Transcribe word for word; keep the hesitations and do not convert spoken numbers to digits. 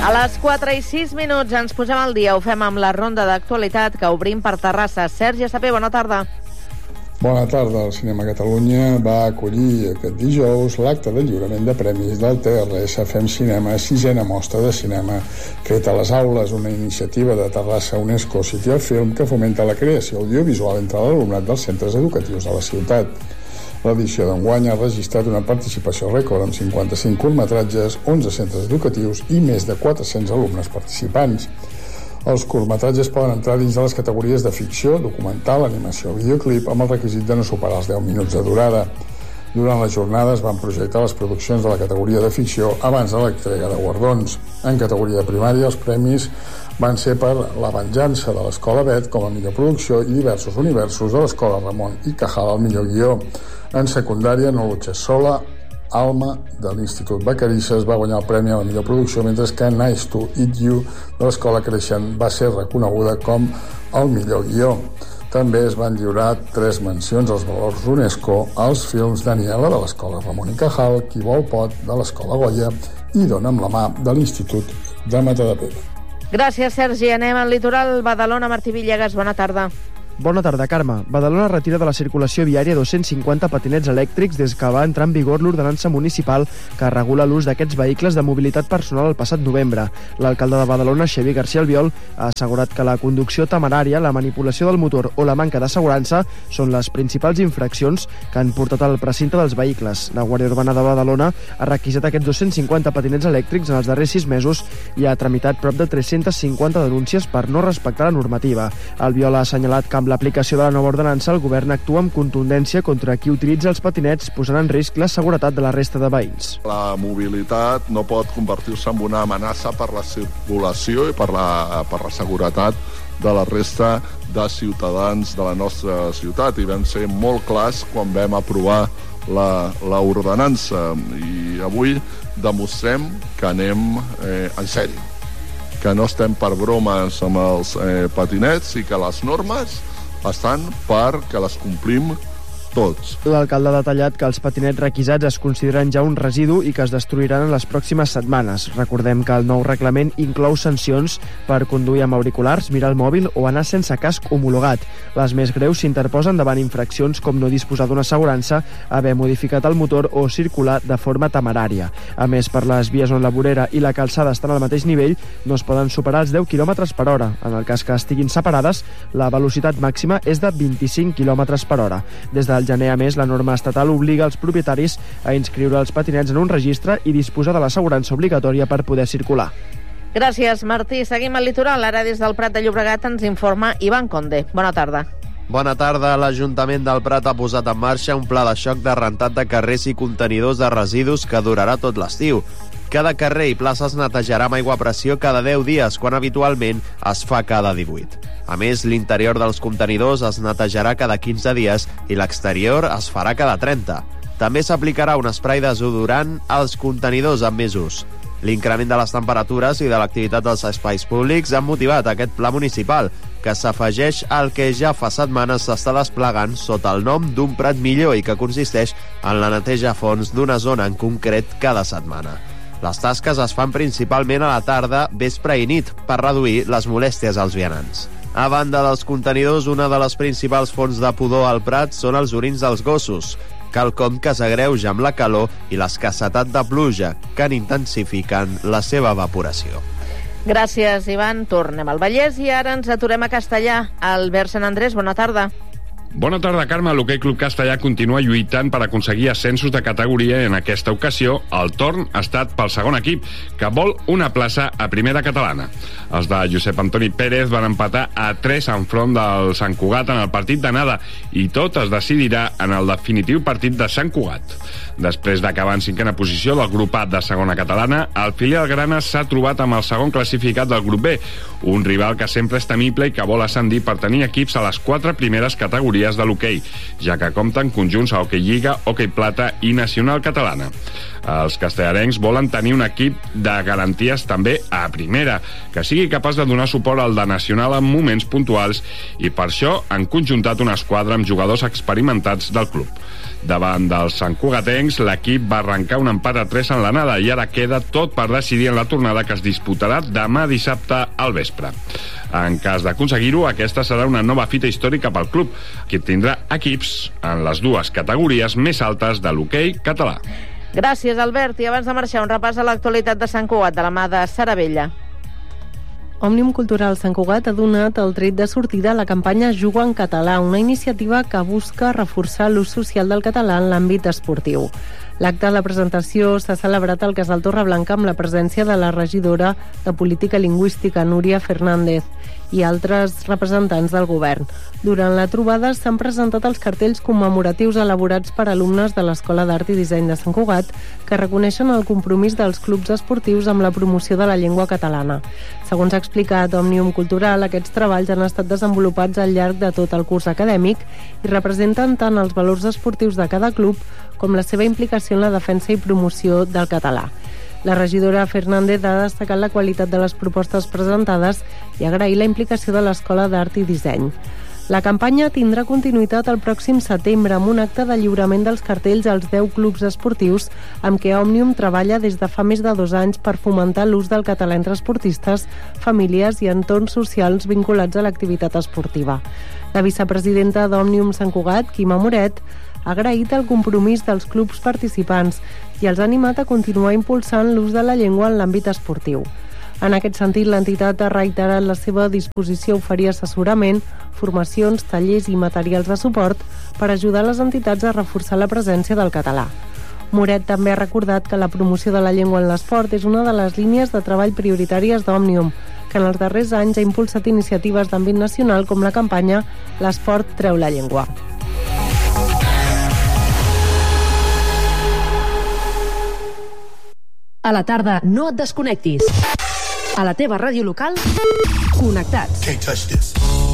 A les quatre i sis minuts ens posem al dia. Ho fem amb la ronda d'actualitat que obrim per Terrassa. Sergi Sapé, bona tarda. Bona tarda. El Cinema Catalunya va acollir aquest dijous l'acte de lliurament de premis del T R S Fem Cinema, sisena mostra de cinema fet a les aules, una iniciativa de Terrassa UNESCO City of Film que fomenta la creació audiovisual entre l'alumnat dels centres educatius de la ciutat. L'edició d'enguany ha registrat una participació rècord amb cinquanta-cinc curtmetratges, onze centres educatius i més de quatre-cents alumnes participants. Els curtmetratges poden entrar dins de les categories de ficció, documental, animació o videoclip amb el requisit de no superar els deu minuts de durada. Durant la jornada es van projectar les produccions de la categoria de ficció abans de l'entrega de guardons. En categoria de primària, els premis van ser per La venjança de l'Escola Bet com a millor producció i Diversos universos de l'Escola Ramon i Cajal al millor guió. En secundària, No luches sola, Alma, de l'Institut Vacarisses, va guanyar el premi a la millor producció, mentre que Nice to Eat You, de l'Escola Creixent, va ser reconeguda com el millor guió. També es van lliurar tres mencions als valors UNESCO als films Daniela, de l'Escola Ramon i Cajal, Qui vol pot, de l'Escola Goya, i Dona amb la mà, de l'Institut de Matadepera. Gràcies, Sergi. Anem al litoral. Badalona, Martí Villegas, bona tarda. Bona tarda, Carme. Badalona retira de la circulació viària dos-cents cinquanta patinets elèctrics des que va entrar en vigor l'ordenança municipal que regula l'ús d'aquests vehicles de mobilitat personal el passat novembre. L'alcalde de Badalona, Xavier García Albiol, ha assegurat que la conducció temerària, la manipulació del motor o la manca d'assegurança són les principals infraccions que han portat al precinte dels vehicles. La Guàrdia Urbana de Badalona ha requisat aquests dos-cents cinquanta patinets elèctrics en els darrers sis mesos i ha tramitat prop de tres-centes cinquanta denúncies per no respectar la normativa. Albiol ha assenyalat que amb l'aplicació de la nova ordenança, el govern actua amb contundència contra qui utilitza els patinets, posant en risc la seguretat de la resta de veïns. La mobilitat no pot convertir-se en una amenaça per la circulació i per la, per la seguretat de la resta de ciutadans de la nostra ciutat, i vam ser molt clars quan vam aprovar la, la ordenança, i avui demostrem que anem eh, en sèrio, que no estem per bromes amb els eh, patinets i que les normes estan perquè les complim tots. L'alcalde ha detallat que els patinets requisats es consideren ja un residu i que es destruiran en les pròximes setmanes. Recordem que el nou reglament inclou sancions per conduir amb auriculars, mirar el mòbil o anar sense casc homologat. Les més greus s'interposen davant infraccions com no disposar d'una assegurança, haver modificat el motor o circular de forma temerària. A més, per les vies on la vorera i la calçada estan al mateix nivell, no es poden superar els deu quilòmetres per hora. En el cas que estiguin separades, la velocitat màxima és de vint-i-cinc quilòmetres per hora. Des del gener, a més, la norma estatal obliga els propietaris a inscriure els patinets en un registre i disposar de l'assegurança obligatòria per poder circular. Gràcies, Martí. Seguim al litoral. Ara des del Prat de Llobregat ens informa Ivan Conde. Bona tarda. Bona tarda. L'Ajuntament del Prat ha posat en marxa un pla de xoc de rentat de carrers i contenidors de residus que durarà tot l'estiu. Cada carrer i plaça es netejarà amb aigua a pressió cada deu dies, quan habitualment es fa cada divuit. A més, l'interior dels contenidors es netejarà cada quinze dies i l'exterior es farà cada trenta. També s'aplicarà un esprai desodorant als contenidors amb més ús. L'increment de les temperatures i de l'activitat dels espais públics han motivat aquest pla municipal, que s'afegeix al que ja fa setmanes s'està desplegant sota el nom d'un Prat millor i que consisteix en la neteja a fons d'una zona en concret cada setmana. Les tasques es fan principalment a la tarda, vespre i nit, per reduir les molèsties als vianants. A banda dels contenidors, una de les principals fonts de pudor al Prat són els orins dels gossos, quelcom que s'agreuja amb la calor i l'escassetat de pluja, que n'intensifiquen la seva evaporació. Gràcies, Ivan. Tornem al Vallès i ara ens aturem a Castellà. Albert Sant Andrés, bona tarda. Bona tarda, Carme. L'Hoquei Club Castellà continua lluitant per aconseguir ascensos de categoria i en aquesta ocasió el torn ha estat pel segon equip, que vol una plaça a primera catalana. Els de Josep Antoni Pérez van empatar a tres enfront del Sant Cugat en el partit d'anada i tot es decidirà en el definitiu partit de Sant Cugat. Després d'acabar en cinquena posició del grup A de segona catalana, el filial grana s'ha trobat amb el segon classificat del grup B, un rival que sempre és temible i que vol ascendir per tenir equips a les quatre primeres categories de l'hoquei, ja que compten conjunts a Hoquei Lliga, Hoquei Plata i Nacional Catalana. Els castellarencs volen tenir un equip de garanties també a primera, que sigui capaç de donar suport al de Nacional en moments puntuals, i per això han conjuntat una esquadra amb jugadors experimentats del club. Davant dels santcugatencs, l'equip va arrencar un empat a tres en l'anada i ara queda tot per decidir en la tornada que es disputarà demà dissabte al vespre. En cas d'aconseguir-ho, aquesta serà una nova fita històrica pel club, que tindrà equips en les dues categories més altes de l'hoquei català. Gràcies, Albert. I abans de marxar, un repàs a l'actualitat de Sant Cugat, de la mà de Sara Vella. Òmnium Cultural Sant Cugat ha donat el tret de sortida a la campanya Juga en català, una iniciativa que busca reforçar l'ús social del català en l'àmbit esportiu. L'acte de la presentació s'ha celebrat al Casal Torreblanca amb la presència de la regidora de Política Lingüística, Núria Fernández, i altres representants del govern. Durant la trobada s'han presentat els cartells commemoratius elaborats per alumnes de l'Escola d'Art i Disseny de Sant Cugat que reconeixen el compromís dels clubs esportius amb la promoció de la llengua catalana. Segons ha explicat Òmnium Cultural, aquests treballs han estat desenvolupats al llarg de tot el curs acadèmic i representen tant els valors esportius de cada club com la seva implicació en la defensa i promoció del català. La regidora Fernández ha destacat la qualitat de les propostes presentades i agrair la implicació de l'Escola d'Art i Disseny. La campanya tindrà continuïtat el pròxim setembre amb un acte de lliurament dels cartells als deu clubs esportius amb què Òmnium treballa des de fa més de dos anys per fomentar l'ús del català entre esportistes, famílies i entorns socials vinculats a l'activitat esportiva. La vicepresidenta d'Òmnium Sant Cugat, Quima Moret, ha agraït el compromís dels clubs participants i els ha animat a continuar impulsant l'ús de la llengua en l'àmbit esportiu. En aquest sentit, l'entitat ha reiterat la seva disposició a oferir assessorament, formacions, tallers i materials de suport per ajudar les entitats a reforçar la presència del català. Moret també ha recordat que la promoció de la llengua en l'esport és una de les línies de treball prioritàries d'Òmnium, que en els darrers anys ha impulsat iniciatives d'àmbit nacional com la campanya L'esport treu la llengua. A la tarda no et desconnectis. A la teva ràdio local, connectats.